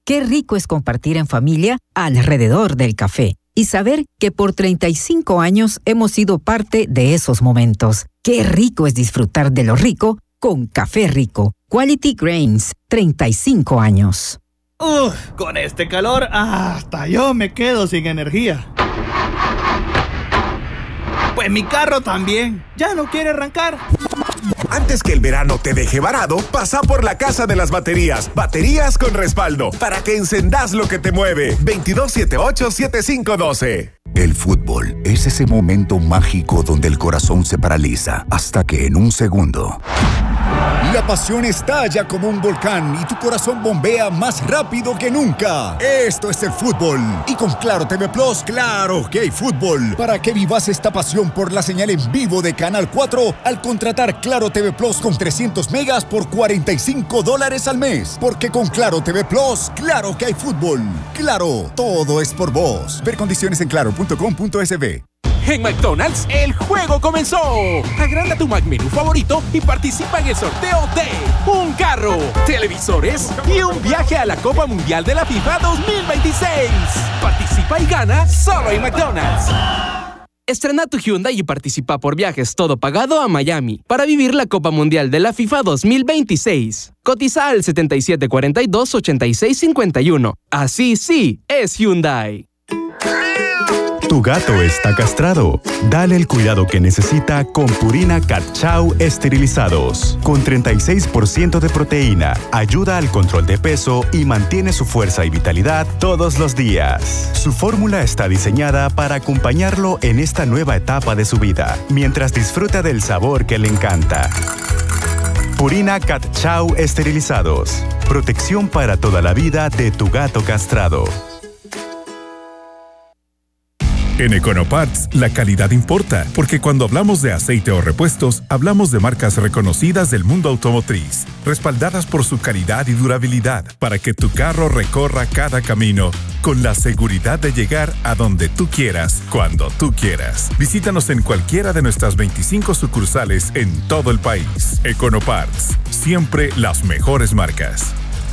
Qué rico es compartir en familia alrededor del café y saber que por 35 años hemos sido parte de esos momentos. Qué rico es disfrutar de lo rico con Café Rico. Quality Grains, 35 años. Con este calor, hasta yo me quedo sin energía. Pues mi carro también, ya no quiere arrancar. Antes que el verano te deje varado, pasa por la Casa de las Baterías. Baterías con respaldo, para que encendas lo que te mueve. 2278-7512. El fútbol es ese momento mágico donde el corazón se paraliza hasta que en un segundo la pasión estalla como un volcán y tu corazón bombea más rápido que nunca. Esto es el fútbol. Y con Claro TV Plus, claro que hay fútbol. Para que vivas esta pasión por la señal en vivo de Canal 4 al contratar Claro TV Plus con 300 megas por $45 al mes. Porque con Claro TV Plus, claro que hay fútbol. Claro, todo es por vos. Ver condiciones en claro.com.sb. En McDonald's, el juego comenzó. Agranda tu McMenú favorito y participa en el sorteo de un carro, televisores y un viaje a la Copa Mundial de la FIFA 2026. Participa y gana solo en McDonald's. Estrena tu Hyundai y participa por viajes todo pagado a Miami para vivir la Copa Mundial de la FIFA 2026. Cotiza al 7742-8651. Así sí, es Hyundai. Tu gato está castrado. Dale el cuidado que necesita con Purina Cat Chow esterilizados. Con 36% de proteína, ayuda al control de peso y mantiene su fuerza y vitalidad todos los días. Su fórmula está diseñada para acompañarlo en esta nueva etapa de su vida, mientras disfruta del sabor que le encanta. Purina Cat Chow esterilizados. Protección para toda la vida de tu gato castrado. En Econoparts, la calidad importa, porque cuando hablamos de aceite o repuestos, hablamos de marcas reconocidas del mundo automotriz, respaldadas por su calidad y durabilidad, para que tu carro recorra cada camino con la seguridad de llegar a donde tú quieras, cuando tú quieras. Visítanos en cualquiera de nuestras 25 sucursales en todo el país. Econoparts, siempre las mejores marcas.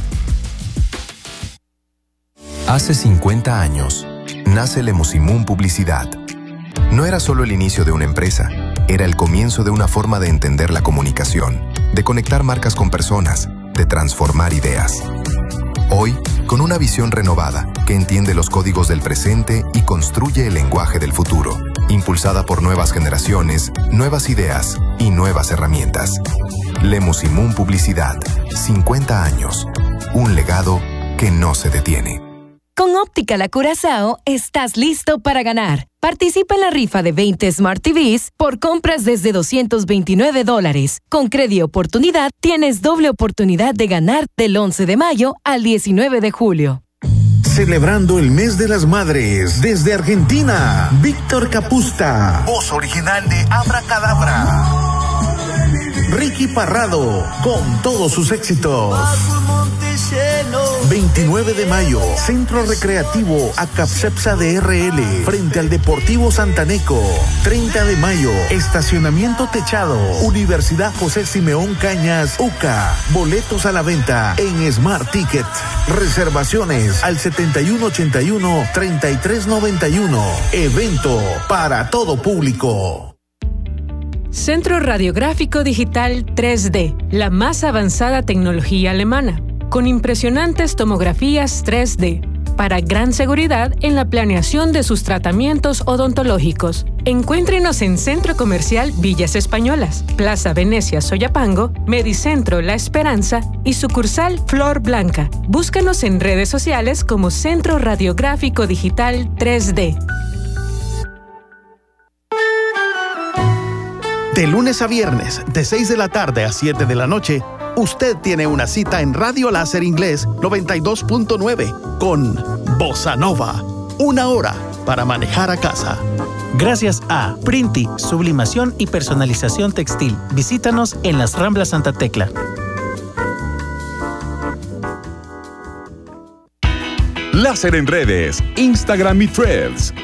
Hace 50 años, nace Lemusimún Publicidad. No era solo el inicio de una empresa, era el comienzo de una forma de entender la comunicación, de conectar marcas con personas, de transformar ideas. Hoy, con una visión renovada que entiende los códigos del presente y construye el lenguaje del futuro, impulsada por nuevas generaciones, nuevas ideas y nuevas herramientas. Lemusimún Publicidad, 50 años, un legado que no se detiene. Con Óptica La Curazao estás listo para ganar. Participa en la rifa de 20 Smart TVs por compras desde $229. Con Crédito Oportunidad tienes doble oportunidad de ganar del 11 de mayo al 19 de julio. Celebrando el mes de las madres desde Argentina, Víctor Capusta, voz original de Abracadabra. Ricky Parrado, con todos sus éxitos. 29 de mayo, Centro Recreativo Acapcepsa de RL, frente al Deportivo Santaneco. 30 de mayo, Estacionamiento Techado, Universidad José Simeón Cañas, UCA. Boletos a la venta en Smart Ticket. Reservaciones al 7181-3391. Evento para todo público. Centro Radiográfico Digital 3D, la más avanzada tecnología alemana, con impresionantes tomografías 3D, para gran seguridad en la planeación de sus tratamientos odontológicos. Encuéntrenos en Centro Comercial Villas Españolas, Plaza Venecia Soyapango, Medicentro La Esperanza y sucursal Flor Blanca. Búscanos en redes sociales como Centro Radiográfico Digital 3D. De lunes a viernes, de 6 de la tarde a 7 de la noche, usted tiene una cita en Radio Láser Inglés 92.9 con Bossa Nova. 1 hora para manejar a casa. Gracias a Printi, sublimación y personalización textil. Visítanos en las Ramblas Santa Tecla. Láser en redes, Instagram y Threads,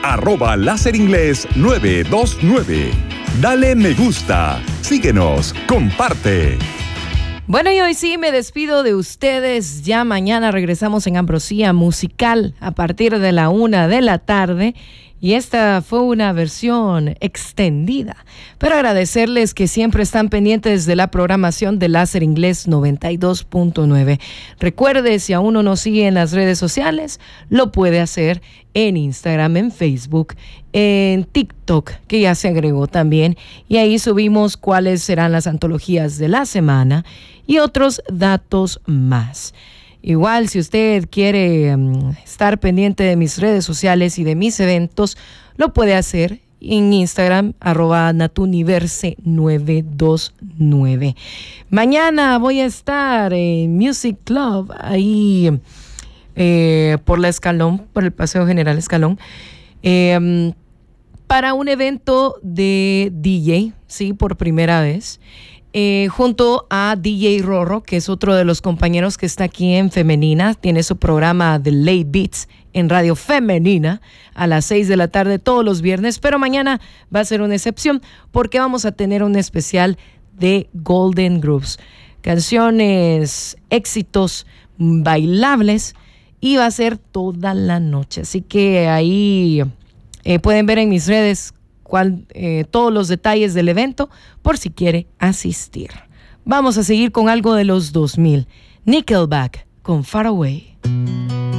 @LáserInglés929. Dale me gusta, síguenos, comparte. Bueno, y hoy sí me despido de ustedes. Ya mañana regresamos en Ambrosía Musical a partir de la 1 de la tarde. Y esta fue una versión extendida. Pero agradecerles que siempre están pendientes de la programación de Láser Inglés 92.9. Recuerde, si aún no nos sigue en las redes sociales, lo puede hacer en Instagram, en Facebook, en TikTok, que ya se agregó también. Y ahí subimos cuáles serán las antologías de la semana y otros datos más. Igual, si usted quiere estar pendiente de mis redes sociales y de mis eventos, lo puede hacer en Instagram, @natuniverse929. Mañana voy a estar en Music Club, ahí por la Escalón, por el Paseo General Escalón, para un evento de DJ, sí, por primera vez. Junto a DJ Rorro, que es otro de los compañeros que está aquí en Femenina, tiene su programa The Late Beats en Radio Femenina a las 6 de la tarde todos los viernes, pero mañana va a ser una excepción porque vamos a tener un especial de Golden Grooves, canciones, éxitos bailables, y va a ser toda la noche, así que ahí pueden ver en mis redes todos los detalles del evento por si quiere asistir. Vamos a seguir con algo de los 2000. Nickelback con Far Away.